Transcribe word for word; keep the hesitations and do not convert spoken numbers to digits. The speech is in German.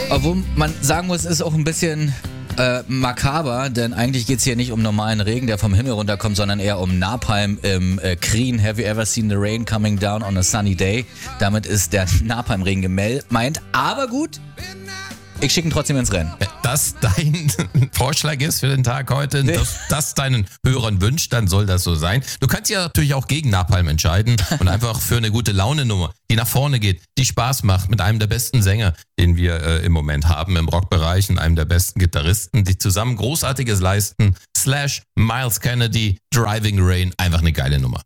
Obwohl man sagen muss, es ist auch ein bisschen äh, makaber, denn eigentlich geht es hier nicht um normalen Regen, der vom Himmel runterkommt, sondern eher um Napalm im äh, Krien. Have you ever seen the rain coming down on a sunny day? Damit ist der Napalmregen gemeint. Aber gut, ich schicke ihn trotzdem ins Rennen. Das dein Vorschlag ist für den Tag heute, dass das deinen Hörern wünscht, dann soll das so sein. Du kannst ja natürlich auch gegen Napalm entscheiden und einfach für eine gute Laune-Nummer, die nach vorne geht, die Spaß macht, mit einem der besten Sänger, den wir äh, im Moment haben im Rockbereich und einem der besten Gitarristen, die zusammen Großartiges leisten, slash Miles Kennedy, Driving Rain, einfach eine geile Nummer.